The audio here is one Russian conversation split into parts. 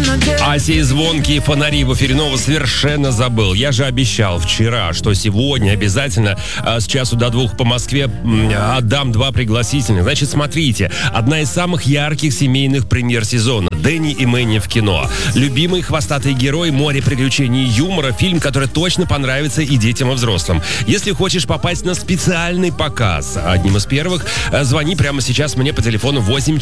А сей звонкие фонари в эфире Нова совершенно забыл. Я же обещал вчера, что сегодня обязательно с часу до 2 по Москве отдам 2 пригласительных. Значит, смотрите. Одна из самых ярких семейных премьер сезона. Дэнни и Мэнни в кино. Любимый хвостатый герой, море приключений и юмора. Фильм, который точно понравится и детям, и взрослым. Если хочешь попасть на специальный показ, одним из первых, звони прямо сейчас мне по телефону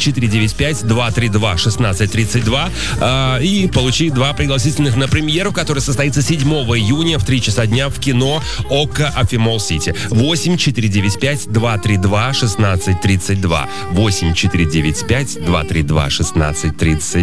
8495-232-1632 и получи 2 пригласительных на премьеру, которая состоится 7 июня в 3 часа дня в кино «Око Афимолл Сити». 8495-232-1632. 8495-232-1632.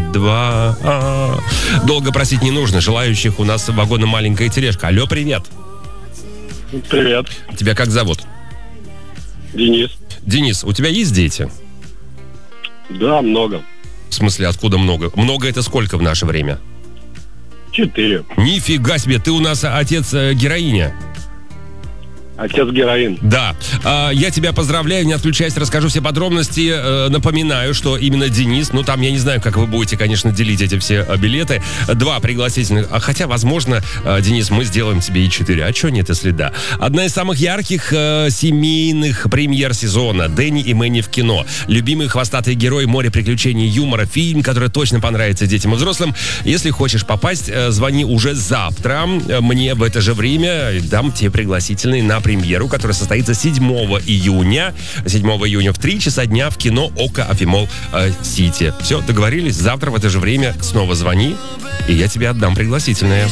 Долго просить не нужно. Желающих у нас в вагоне маленькая тележка. Алло, привет. Привет. Тебя как зовут? Денис. Денис, у тебя есть дети? Да, много. В смысле, откуда много? Много это сколько в наше время? 4. Нифига себе, ты у нас отец героиня. Отец героин. Да. Я тебя поздравляю, не отключайся, расскажу все подробности. Напоминаю, что именно Денис, ну там я не знаю, как вы будете, конечно, делить эти все билеты. 2 пригласительных. Хотя, возможно, Денис, мы сделаем тебе и 4. А чё нет, если да? Одна из самых ярких семейных премьер сезона. Дэнни и Мэнни в кино. Любимый хвостатый герой, море приключений и юмора. Фильм, который точно понравится детям и взрослым. Если хочешь попасть, звони уже завтра мне в это же время. Дам тебе пригласительные на премьеру, которая состоится 7 июня. 7 июня в 3 часа дня в кино «Око Афимолл Сити». Все, договорились? Завтра в это же время снова звони, и я тебе отдам пригласительное.